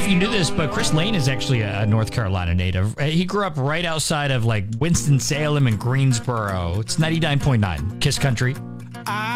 if you knew this, but Chris Lane is actually a North Carolina native. He grew up right outside of like Winston-Salem and Greensboro. It's 99.9 Kiss Country.